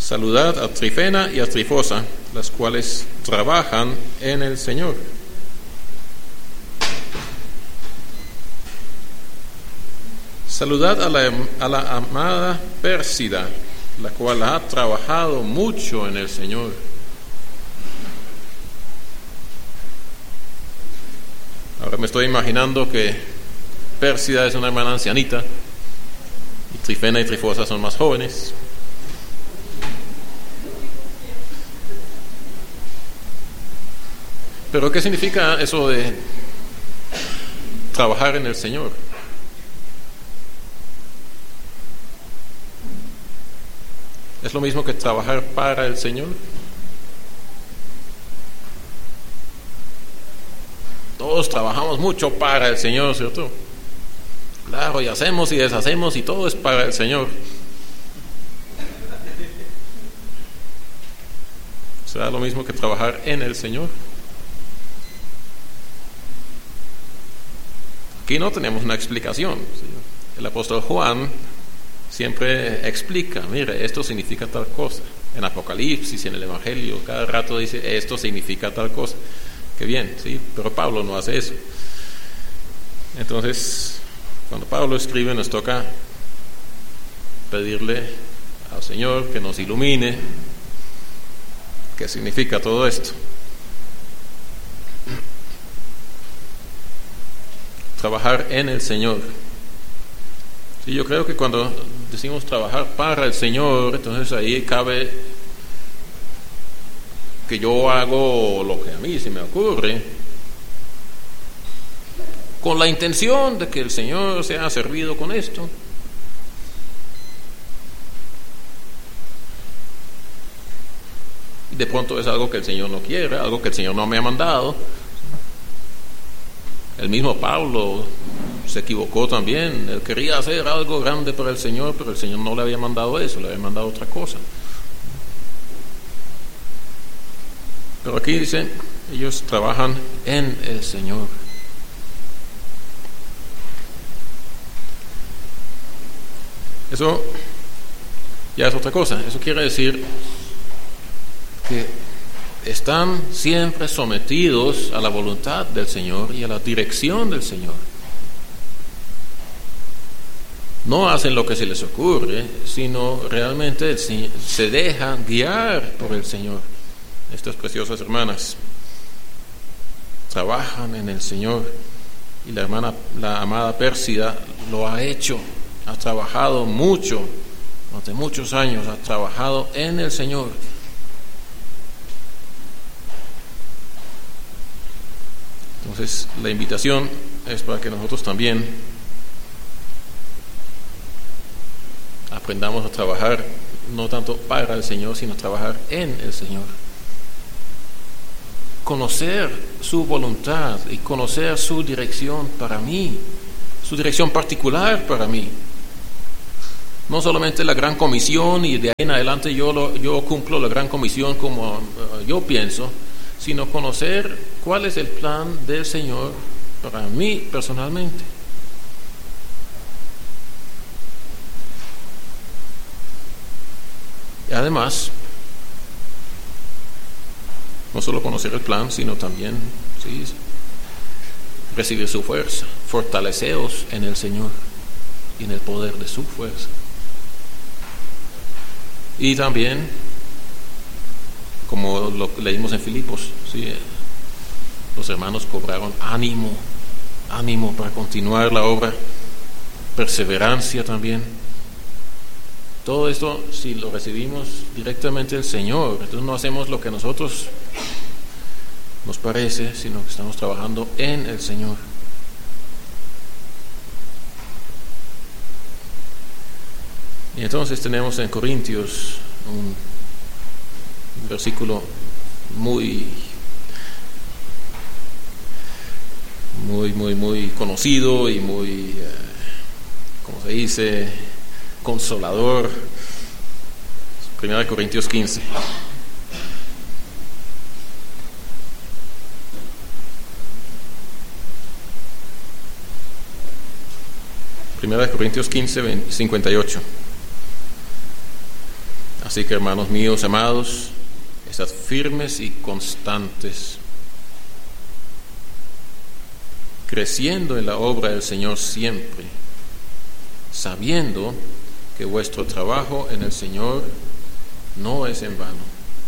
Saludad a Trifena y a Trifosa, las cuales trabajan en el Señor. Saludad a la amada Pérsida, la cual ha trabajado mucho en el Señor. Ahora me estoy imaginando que Pérsida es una hermana ancianita y Trifena y Trifosa son más jóvenes. Pero ¿qué significa eso de trabajar en el Señor? ¿Es lo mismo que trabajar para el Señor? Todos trabajamos mucho para el Señor, ¿cierto? Claro, y hacemos y deshacemos y todo es para el Señor. ¿Será lo mismo que trabajar en el Señor? Aquí no tenemos una explicación. El apóstol Juan siempre explica, mire, esto significa tal cosa. En Apocalipsis, en el Evangelio, cada rato dice, esto significa tal cosa. Qué bien, sí, pero Pablo no hace eso. Entonces, cuando Pablo escribe, nos toca pedirle al Señor que nos ilumine qué significa todo esto. Trabajar en el Señor. Sí, yo creo que cuando decimos trabajar para el Señor, entonces ahí cabe que yo hago lo que a mí se me ocurre, con la intención de que el Señor sea servido con esto. Y de pronto es algo que el Señor no quiere, algo que el Señor no me ha mandado. El mismo Pablo se equivocó también. Él quería hacer algo grande para el Señor, pero el Señor no le había mandado eso, le había mandado otra cosa. Pero aquí dice, ellos trabajan en el Señor. Eso ya es otra cosa. Eso quiere decir que están siempre sometidos a la voluntad del Señor y a la dirección del Señor. No hacen lo que se les ocurre, sino realmente se dejan guiar por el Señor. Estas preciosas hermanas trabajan en el Señor y la amada Pérsida lo ha hecho, ha trabajado mucho, durante muchos años ha trabajado en el Señor. Entonces, la invitación es para que nosotros también aprendamos a trabajar no tanto para el Señor, sino trabajar en el Señor. Conocer su voluntad y conocer su dirección para mí, su dirección particular para mí. No solamente la gran comisión y de ahí en adelante yo cumplo la gran comisión como yo pienso, sino conocer cuál es el plan del Señor para mí personalmente. Y además, no solo conocer el plan, sino también recibir su fuerza, fortaleceos en el Señor y en el poder de su fuerza. Y también, como lo leímos en Filipos, los hermanos cobraron ánimo para continuar la obra, perseverancia también. Todo esto, si lo recibimos directamente del Señor, entonces no hacemos lo que a nosotros nos parece, sino que estamos trabajando en el Señor. Y entonces tenemos en Corintios un versículo muy conocido y muy, ¿cómo se dice?, consolador. 1 Corintios 15. Primera de Corintios 15, 58. Así que, hermanos míos, amados, estad firmes y constantes, creciendo en la obra del Señor siempre, sabiendo que vuestro trabajo en el Señor no es en vano.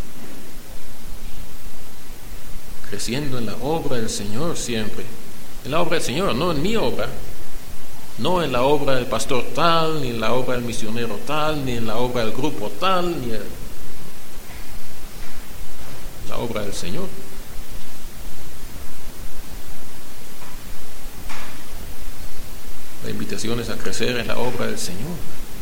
Creciendo en la obra del Señor siempre. En la obra del Señor, no en mi obra, no en la obra del pastor tal, ni en la obra del misionero tal, ni en la obra del grupo tal, ni en la obra del Señor. La invitación es a crecer en la obra del Señor.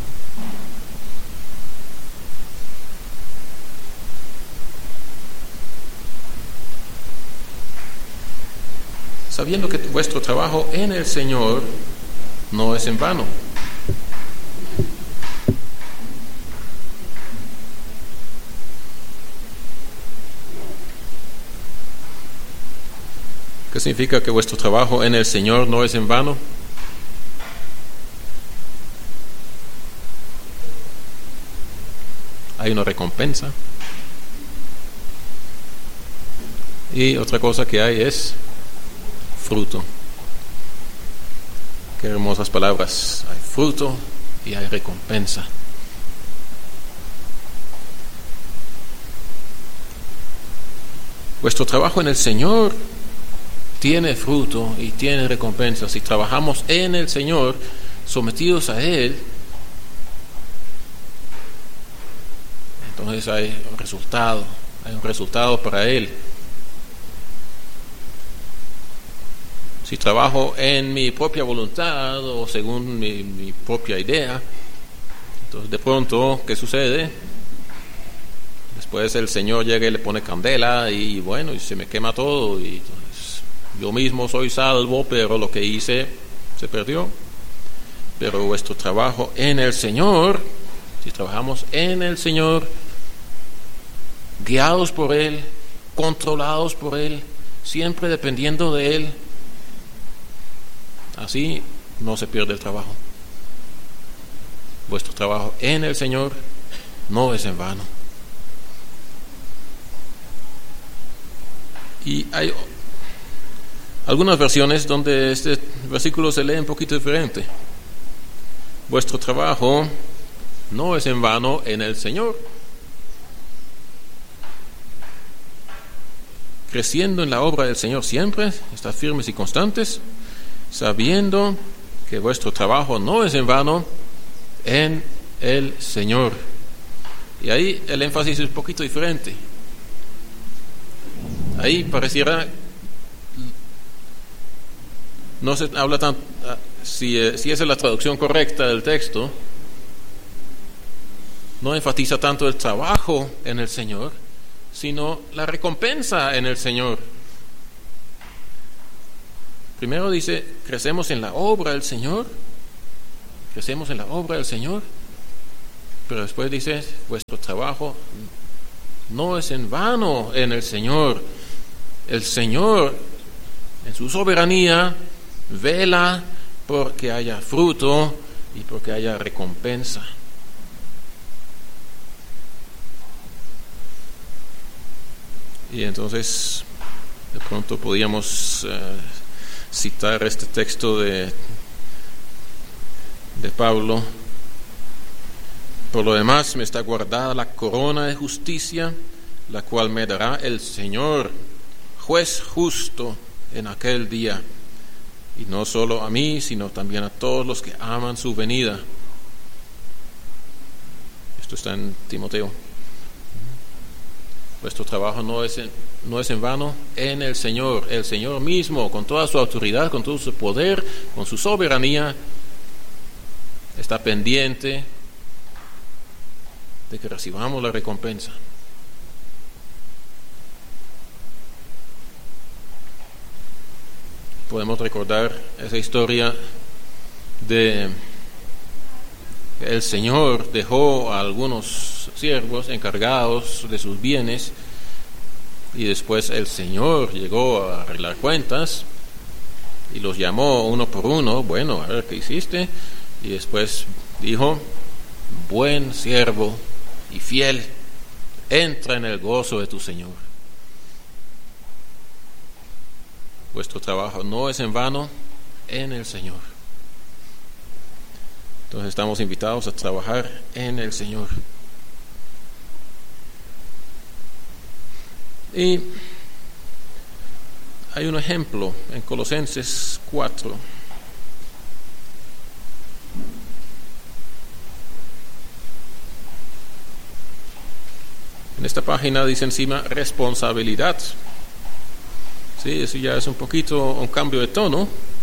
Sabiendo que vuestro trabajo en el Señor no es en vano. ¿Qué significa que vuestro trabajo en el Señor no es en vano? Hay una recompensa. Y otra cosa que hay es fruto. Qué hermosas palabras. Hay fruto y hay recompensa. Vuestro trabajo en el Señor tiene fruto y tiene recompensa. Si trabajamos en el Señor, sometidos a Él, entonces hay un resultado para Él. Si trabajo en mi propia voluntad o según mi propia idea, entonces de pronto, ¿qué sucede? Después el Señor llega y le pone candela y bueno, y se me quema todo y entonces yo mismo soy salvo, pero lo que hice se perdió. Pero vuestro trabajo en el Señor, si trabajamos en el Señor, guiados por Él, controlados por Él, siempre dependiendo de Él, así no se pierde el trabajo. Vuestro trabajo en el Señor no es en vano. Y hay algunas versiones donde este versículo se lee un poquito diferente. Vuestro trabajo no es en vano en el Señor. Creciendo en la obra del Señor siempre, estad firmes y constantes, sabiendo que vuestro trabajo no es en vano en el Señor. Y ahí el énfasis es un poquito diferente. Ahí pareciera, no se habla tanto, si esa es la traducción correcta del texto, no enfatiza tanto el trabajo en el Señor, sino la recompensa en el Señor. Primero dice, crecemos en la obra del Señor, pero después dice, vuestro trabajo no es en vano en el Señor. El Señor, en su soberanía, vela porque haya fruto y porque haya recompensa. Y entonces, de pronto podíamos citar este texto de Pablo. Por lo demás, me está guardada la corona de justicia, la cual me dará el Señor, juez justo, en aquel día, y no solo a mí, sino también a todos los que aman su venida. Esto está en Timoteo. Vuestro trabajo no es en vano en el Señor mismo, con toda su autoridad, con todo su poder, con su soberanía, está pendiente de que recibamos la recompensa. Podemos recordar esa historia de que el Señor dejó a algunos siervos encargados de sus bienes y después el Señor llegó a arreglar cuentas y los llamó uno por uno. Bueno, a ver qué hiciste. Y después dijo, buen siervo y fiel. Entra en el gozo de tu Señor. Vuestro trabajo no es en vano en el Señor. Entonces estamos invitados a trabajar en el Señor. Y hay un ejemplo en Colosenses 4. En esta página dice encima responsabilidad. Sí, eso ya es un poquito un cambio de tono.